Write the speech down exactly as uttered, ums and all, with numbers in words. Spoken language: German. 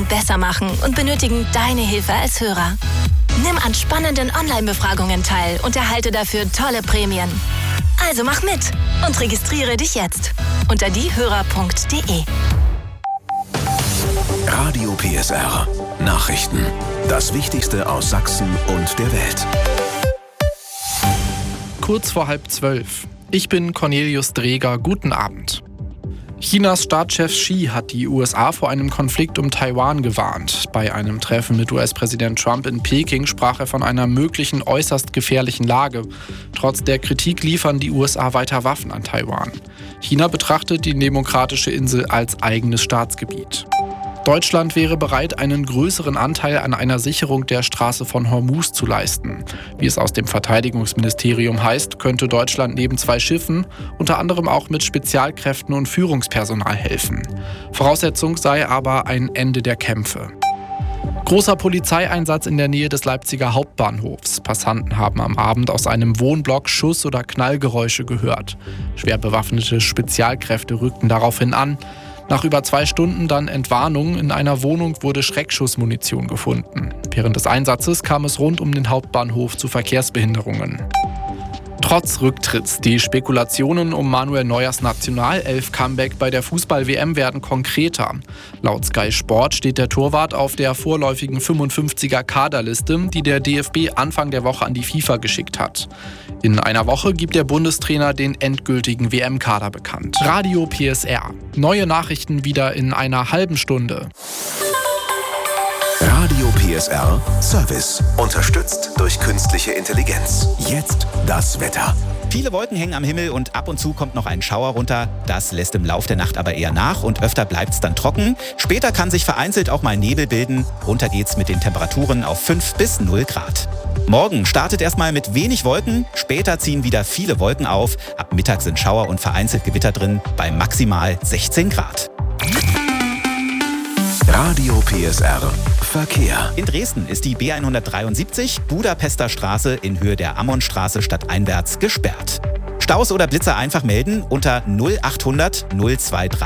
besser machen und benötigen deine Hilfe als Hörer. Nimm an spannenden Online-Befragungen teil und erhalte dafür tolle Prämien. Also mach mit und registriere dich jetzt unter diehörer punkt de. Radio P S R. Nachrichten. Das Wichtigste aus Sachsen und der Welt. Kurz vor halb zwölf. Ich bin Cornelius Dreger. Guten Abend. Chinas Staatschef Xi hat die U S A vor einem Konflikt um Taiwan gewarnt. Bei einem Treffen mit U S-Präsident Trump in Peking sprach er von einer möglichen äußerst gefährlichen Lage. Trotz der Kritik liefern die U S A weiter Waffen an Taiwan. China betrachtet die demokratische Insel als eigenes Staatsgebiet. Deutschland wäre bereit, einen größeren Anteil an einer Sicherung der Straße von Hormuz zu leisten. Wie es aus dem Verteidigungsministerium heißt, könnte Deutschland neben zwei Schiffen unter anderem auch mit Spezialkräften und Führungspersonal helfen. Voraussetzung sei aber ein Ende der Kämpfe. Großer Polizeieinsatz in der Nähe des Leipziger Hauptbahnhofs. Passanten haben am Abend aus einem Wohnblock Schuss- oder Knallgeräusche gehört. Schwer bewaffnete Spezialkräfte rückten daraufhin an. Nach über zwei Stunden dann Entwarnung. In einer Wohnung wurde Schreckschussmunition gefunden. Während des Einsatzes kam es rund um den Hauptbahnhof zu Verkehrsbehinderungen. Trotz Rücktritts, die Spekulationen um Manuel Neuers Nationalelf-Comeback bei der Fußball-W M werden konkreter. Laut Sky Sport steht der Torwart auf der vorläufigen fünfundfünfziger Kaderliste, die der D F B Anfang der Woche an die FIFA geschickt hat. In einer Woche gibt der Bundestrainer den endgültigen W M-Kader bekannt. Radio P S R. Neue Nachrichten wieder in einer halben Stunde. Radio P S R Service. Unterstützt durch künstliche Intelligenz. Jetzt das Wetter. Viele Wolken hängen am Himmel und ab und zu kommt noch ein Schauer runter. Das lässt im Lauf der Nacht aber eher nach und öfter bleibt es dann trocken. Später kann sich vereinzelt auch mal Nebel bilden. Runter geht's mit den Temperaturen auf fünf bis null Grad. Morgen startet erstmal mit wenig Wolken. Später ziehen wieder viele Wolken auf. Ab Mittag sind Schauer und vereinzelt Gewitter drin bei maximal sechzehn Grad. Radio P S R Verkehr. In Dresden ist die B hundertdreiundsiebzig Budapester Straße in Höhe der Ammonstraße stadteinwärts gesperrt. Staus oder Blitzer einfach melden unter null achthundert null dreiundzwanzig